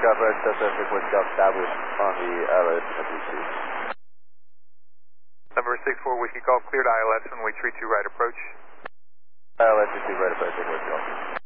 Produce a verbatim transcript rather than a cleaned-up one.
Golf Red, South Pacific, West Golf established on the I L S W C. Number six four Whiskey Golf, cleared I L S, runway three two right approach. I L S W C, right approach, West Golf.